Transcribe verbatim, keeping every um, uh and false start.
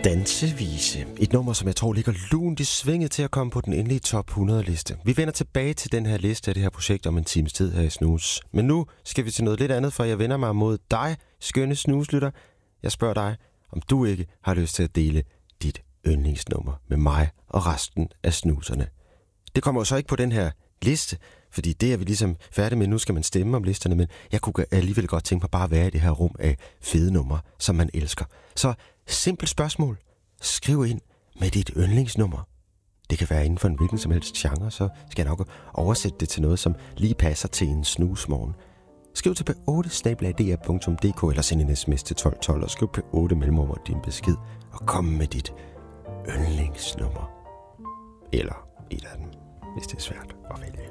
Dansevise. Et nummer, som jeg tror ligger lunt i svinget til at komme på den endelige top hundrede liste. Vi vender tilbage til den her liste af det her projekt om en times tid her i Snus. Men nu skal vi til noget lidt andet, for jeg vender mig mod dig, skønne snuslytter. Jeg spørger dig, om du ikke har lyst til at dele dit yndlingsnummer med mig og resten af snuserne. Det kommer jo så ikke på den her liste, fordi det er vi ligesom færdige med. Nu skal man stemme om listerne, men jeg kunne alligevel godt tænke mig bare at være i det her rum af fede numre, som man elsker. Så simpelt spørgsmål. Skriv ind med dit yndlingsnummer. Det kan være inden for en hvilken som helst genre, så skal jeg nok oversætte det til noget, som lige passer til en snusmorgen. Skriv til p otte snabel-a d r punktum d k eller send en sms til tolv tolv og skriv p otte mellemrum din besked og kom med dit yndlingsnummer. Eller et af dem, hvis det er svært at vælge.